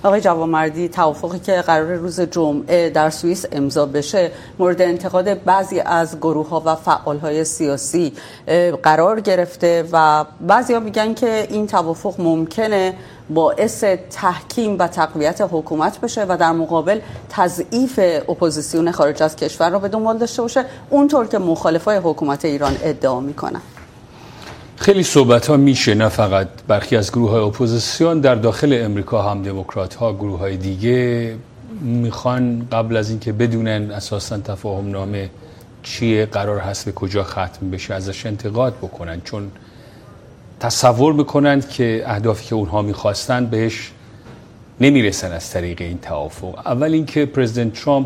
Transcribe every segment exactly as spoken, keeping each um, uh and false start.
آقای جوانمردی، توافقی که قرار روز جمعه در سوئیس امضا بشه مورد انتقاد بعضی از گروه‌ها و فعال‌های سیاسی قرار گرفته و بعضی‌ها میگن که این توافق ممکنه باعث تحکیم و تقویت حکومت بشه و در مقابل تضعیف اپوزیسیون خارج از کشور را به دنبال داشته باشه، اونطور که مخالفای حکومت ایران ادعا میکنن. خیلی صحبت ها میشه، نه فقط برخی از گروه های اپوزیسیون، در داخل امریکا هم دموکرات ها، گروه های دیگه میخوان قبل از اینکه بدونن اساساً تفاهم نامه چیه، قرار هست به کجا ختم بشه، ازش انتقاد بکنن، چون تصور میکنند که اهدافی که اونها میخواستن بهش نمیرسن از طریق این توافق. اول اینکه پرزیدنت ترامپ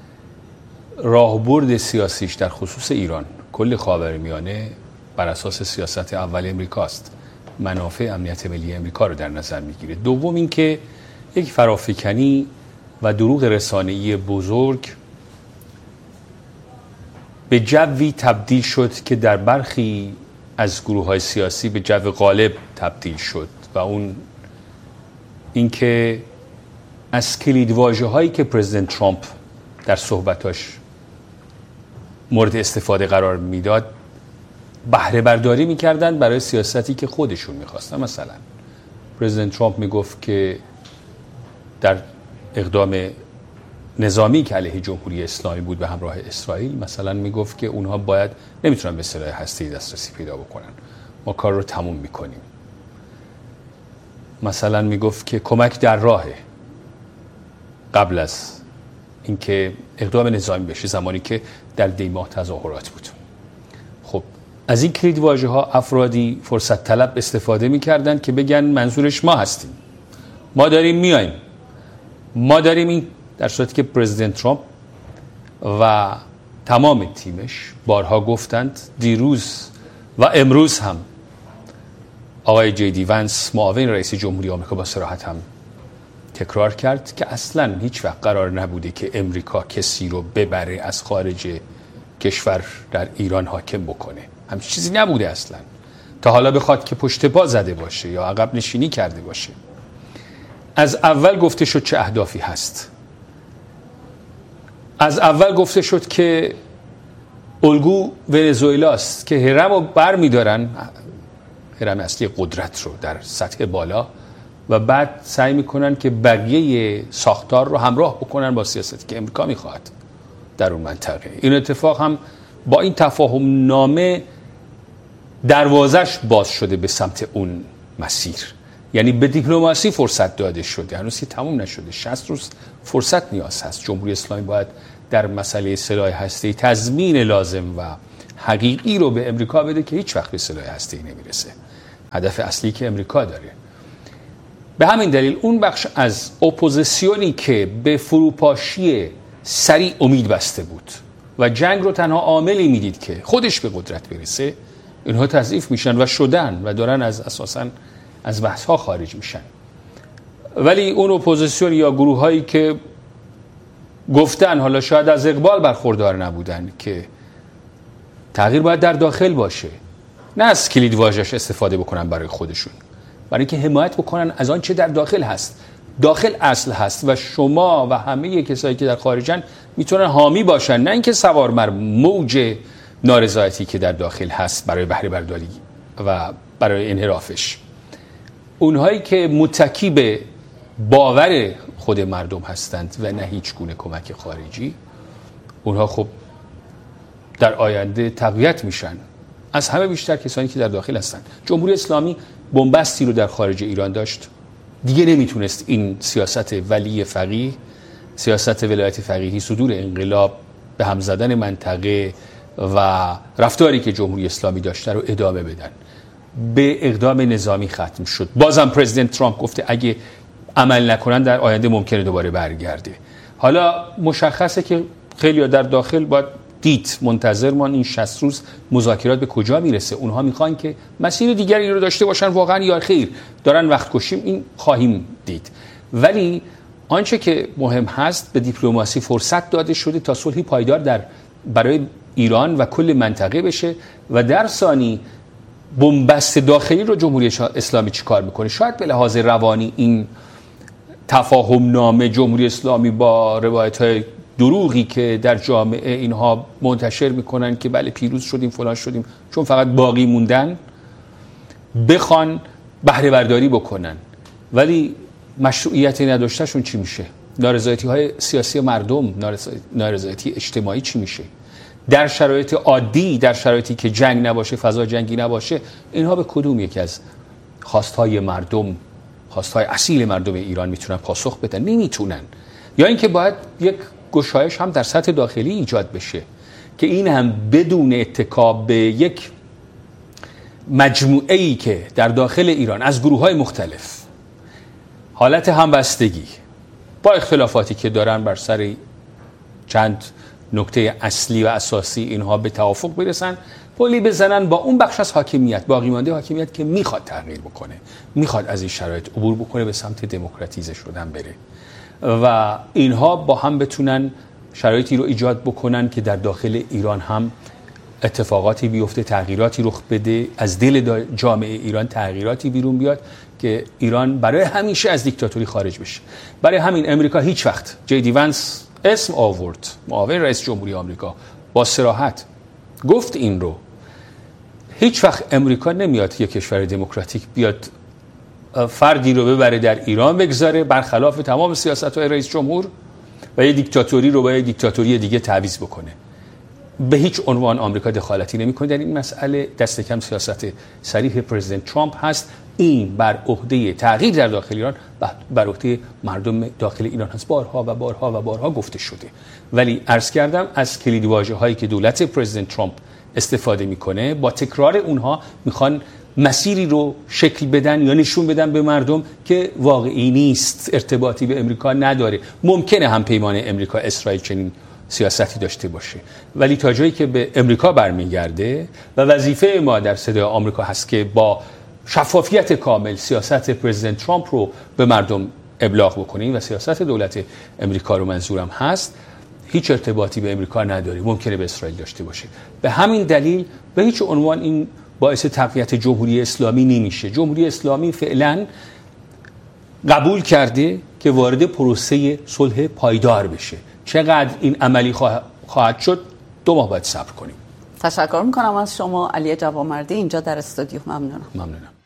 راهبرد سیاسیش در خصوص ایران، کل خاورمیانه، بر اساس سیاست اول امریکاست، منافع امنیت ملی امریکا رو در نظر میگیره. دوم اینکه یک فرافکنی و دروغ رسانه‌ای بزرگ به جوی تبدیل شد که در برخی از گروه‌های سیاسی به جو غالب تبدیل شد و اون اینکه از کلیدواژه‌هایی که پرزیدنت ترامپ در صحبتاش مورد استفاده قرار میداد بهره برداری میکردن برای سیاستی که خودشون میخواستن. مثلا پرزیدنت ترامپ میگفت که در اقدام نظامی که علیه جمهوری اسلامی بود به همراه اسرائیل، مثلا میگفت که اونها باید نمیتونن به سلاح هسته‌ای دسترسی پیدا بکنن، ما کار رو تموم میکنیم. مثلا میگفت که کمک در راهه قبل از اینکه اقدام نظامی بشه، زمانی که در دی ماه تظاهرات بود. خب از این کلید واژه ها افرادی فرصت طلب استفاده میکردن که بگن منظورش ما هستیم، ما داریم میایم، ما داریم این، در صورتی که پرزیدنت ترامپ و تمام تیمش بارها گفتند، دیروز و امروز هم آقای جی دی ونس معاون رئیس جمهوری آمریکا با صراحت هم تکرار کرد که اصلاً هیچ وقت قرار نبوده که امریکا کسی رو ببره از خارج کشور در ایران حاکم بکنه. همچین چیزی نبوده اصلاً، تا حالا بخواد که پشت پا زده باشه یا عقب نشینی کرده باشه. از اول گفته شد چه اهدافی هست. از اول گفته شد که الگو ونزوئلاست که هرم رو بر می دارن، هرم اصلی قدرت رو در سطح بالا، و بعد سعی میکنن که بقیه ساختار رو همراه بکنن با سیاستی که امریکا میخواد در اون منطقه. این اتفاق هم با این تفاهم نامه دروازش باز شده به سمت اون مسیر، یعنی به دیپلماسی فرصت داده شده. هنوز که تموم نشده، شصت روز فرصت نیاز هست. جمهوری اسلامی باید در مسئله سلاح هسته‌ای تضمین لازم و حقیقی رو به امریکا بده که هیچ وقت به سلاح هسته‌ای نمیرسه، هدف اصلی که امریکا داره. به همین دلیل اون بخش از اپوزیسیونی که به فروپاشی سریع امید بسته بود و جنگ رو تنها عاملی میدید که خودش به قدرت برسه، اینها تضعیف میشن و شدن و دارن از اساساً از بحث ها خارج میشن. ولی اون اپوزیسیون یا گروه هایی که گفتن، حالا شاید از اقبال برخوردار نبودن، که تغییر باید در داخل باشه، نه از کلید واژه‌اش استفاده بکنن برای خودشون، برای اینکه حمایت بکنن از آن چه در داخل هست. داخل اصل هست و شما و همه کسایی که در خارجن میتونن حامی باشن، نه اینکه سوار بر موج نارضایتی که در داخل هست برای بهره برداری و برای انحرافش. اونهایی که متکی به باور خود مردم هستند و نه هیچ گونه کمک خارجی، اونها خب در آینده تقویت میشن از همه بیشتر کسانی که در داخل هستند. جمهوری اسلامی بنبستی رو در خارج ایران داشت، دیگه نمیتونست این سیاست ولی فقیه، سیاست ولایت فقیهی، صدور انقلاب، به هم زدن منطقه و رفتاری که جمهوری اسلامی داشته رو ادامه بدن. به اقدام نظامی ختم شد. بازم پرزیدنت ترامپ گفته اگه عمل نکنن در آینده ممکنه دوباره برگرده. حالا مشخصه که خیلی در داخل باید دید، منتظر مان این شصت روز مذاکرات به کجا میرسه. اونها میخوان که مسیر دیگری رو داشته باشن، واقعا یا خیر دارن وقت کشیم، این خواهیم دید. ولی آنچه که مهم هست، به دیپلماسی فرصت داده شده تا صلحی پایدار در برای ایران و کل منطقه بشه و در ثانی بنبست داخلی رو جمهوری اسلامی چی کار میکنه. شاید به لحاظ روانی این تفاهم نامه جمهوری اسلامی با روایت های دروغی که در جامعه اینها منتشر میکنن که بله پیروز شدیم فلان شدیم چون فقط باقی موندن، بخوان بهره برداری بکنن، ولی مشروعیت نداشتهشون چی میشه؟ نارضایتی های سیاسی مردم، نارضایتی اجتماعی چی میشه؟ در شرایط عادی، در شرایطی که جنگ نباشه، فضا جنگی نباشه، اینها به کدوم یکی از خواستهای مردم، خواستهای اصیل مردم ایران میتونن پاسخ بدن؟ نمیتونن. یا اینکه باید یک گشایش هم در سطح داخلی ایجاد بشه که این هم بدون اتکا به یک مجموعه‌ای که در داخل ایران از گروه‌های مختلف حالت همبستگی با اختلافاتی که دارن بر سر چند نکته اصلی و اساسی اینها به توافق برسن، پلی بزنن با اون بخش از حاکمیت، باقی مانده حاکمیت که میخواد تغییر بکنه، میخواد از این شرایط عبور بکنه، به سمت دموکراتیزه شدن بره و اینها با هم بتونن شرایطی رو ایجاد بکنن که در داخل ایران هم اتفاقاتی بیفته، تغییراتی رخ بده، از دل جامعه ایران تغییراتی بیرون بیاد که ایران برای همیشه از دیکتاتوری خارج بشه. برای همین امریکا هیچ وقت، جی دی ونس اسم آورد، معاون رئیس جمهوری آمریکا، با صراحت گفت این رو، هیچ وقت امریکا نمیاد یک کشور دموکراتیک بیاد فردی رو ببره در ایران بگذاره برخلاف تمام سیاست‌های رئیس جمهور و یه دیکتاتوری رو با یه دیکتاتوری دیگه تعویض بکنه. به هیچ عنوان آمریکا دخالتی نمی‌کنه در این مسئله. دست کم سیاست صریح پرزیدنت ترامپ هست. این بر عهده تغییر در داخل ایران بر عهده مردم داخل ایران هست. بارها و بارها و بارها گفته شده. ولی عرض کردم از کلیدی واژه‌هایی که دولت پرزیدنت ترامپ استفاده میکنه، با تکرار اونها میخوان مسیری رو شکل بدن یا نشون بدن به مردم که واقعی نیست، ارتباطی به امریکا نداره. ممکنه هم پیمان امریکا اسرائیل چنین سیاستی داشته باشه، ولی تا جایی که به امریکا برمیگرده و وظیفه ما در صدای آمریکا هست که با شفافیت کامل سیاست پرزیدنت ترامپ رو به مردم ابلاغ بکنیم و سیاست دولت امریکا رو منظورم هست، هیچ ارتباطی به امریکا نداره، ممکنه به اسرائیل داشته باشه. به همین دلیل به هیچ عنوان این باعث تقویت جمهوری اسلامی نمیشه. جمهوری اسلامی فعلا قبول کرده که وارد پروسه صلح پایدار بشه. چقدر این عملی خواهد شد دو ماه باید صبر کنیم. تشکر میکنم از شما علی جوانمردی اینجا در استودیو. ممنونم. ممنونم.